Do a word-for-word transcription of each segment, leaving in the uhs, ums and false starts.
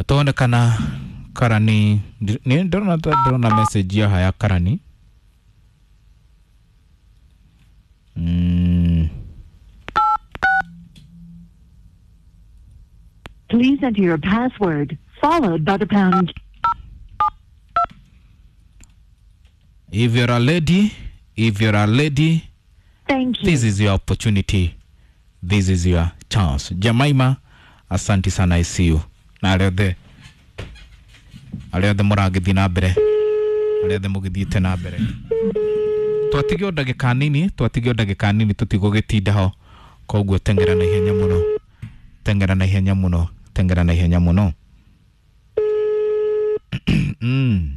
tuone kana Karani ni ndona ndona message ya haya Karani. Mm. Please enter your password followed by the pound. If you're a lady, if you're a lady, thank you. This is your opportunity. This is your chance. Jemaima, asante sana, I see you. Na alede. Alede muragithi na mbere. Alede mugithiite na mbere. Twatigio ndagika nini, twatigio ndagika nini tutigogitinda ho. Koguo tengera na ihenya muno. Tengera na ihenya muno. Tengera na ihenya muno. Mm.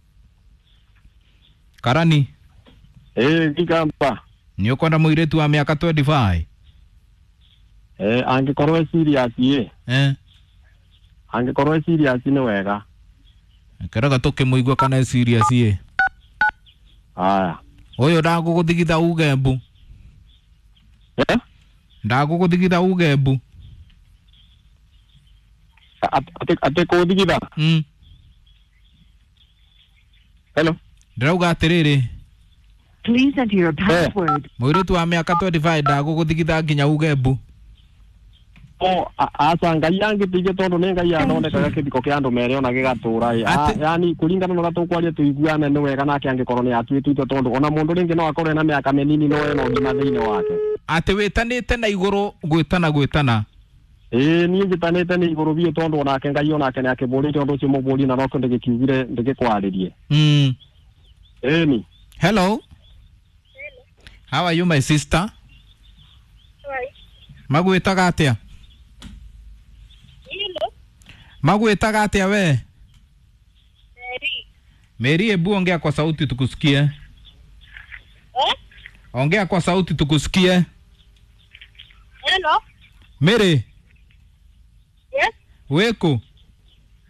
Karani. Eh, Gigamba. Ni ukwenda muiretu wa miaka twenty-five? Eh, angikorwo serious ye. Eh. Angikorwo serious ni wega. Keraga tukimuigua kana serious ye. Aya. Oyo ndaguguthigitha ugembu. Eh? Ndaguguthigitha ugembu. Ate ate kuthigitha. Mm. Hello. Ndirauga atiriri. Please enter your password. Muiretu wa miaka twenty-five ndaguguthigitha nginya ugembu. Oh, asa ngai yangi tige tondu ne ngai athondekaga kithiko kia andu mere ona gigatura yani kuringana na gatu kwaria tuiguana ni wega nake angikorwo ni atuitite tondu ona mundu ringi no akorwo na miaka minini no eno ngina thiini wake ati witanite na iguru gwitana gwitana. Eh, ni ngitanite ni iguru bio tondu onake ngai onake ni akiburi tondu cio muburi na no kunde gikiugire ndigikwaririe. Mm. Eh ni. Hello. Hello. How are you, my sister? Right. Magwitaga atia? Hello. Magwitaga atia we? Mary. Mary, ebu ongea kwa sauti tukusikie. Eh? Ongea kwa sauti tukusikie. Hello. Mary. Yes. Weko.